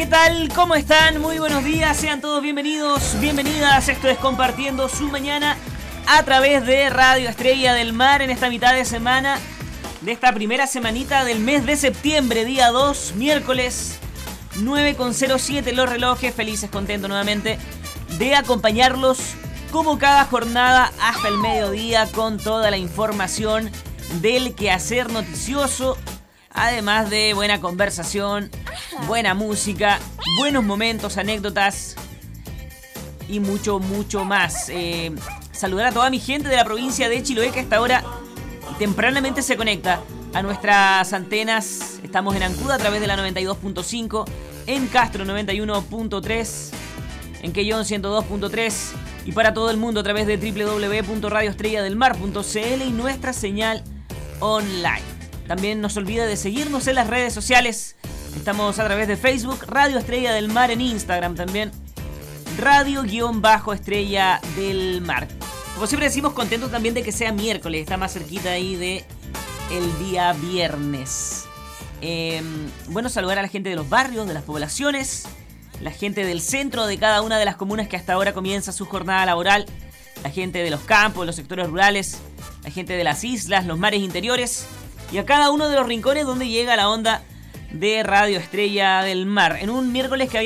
¿qué tal? ¿Cómo están? Muy buenos días, sean todos bienvenidos, bienvenidas. Esto es Compartiendo su Mañana a través de Radio Estrella del Mar en esta mitad de semana de esta primera semanita del mes de septiembre, día 2, miércoles 9:07 los relojes. Felices, contentos nuevamente de acompañarlos como cada jornada hasta el mediodía con toda la información del quehacer noticioso, además de buena conversación, buena música, buenos momentos, anécdotas y mucho, mucho más. Saludar a toda mi gente de la provincia de Chiloé que hasta ahora tempranamente se conecta a nuestras antenas. Estamos en Ancuda a través de la 92.5, en Castro 91.3, en Quellón 102.3 y para todo el mundo a través de www.radioestrelladelmar.cl y nuestra señal online. También no se olvide de seguirnos en las redes sociales. Estamos a través de Facebook, Radio Estrella del Mar, en Instagram también, Radio-Estrella del Mar. Como siempre decimos, contentos también de que sea miércoles, está más cerquita ahí de el día viernes. Bueno, saludar a la gente de los barrios, de las poblaciones, la gente del centro de cada una de las comunas que hasta ahora comienza su jornada laboral, la gente de los campos, los sectores rurales, la gente de las islas, los mares interiores y a cada uno de los rincones donde llega la onda de Radio Estrella del Mar. En un miércoles que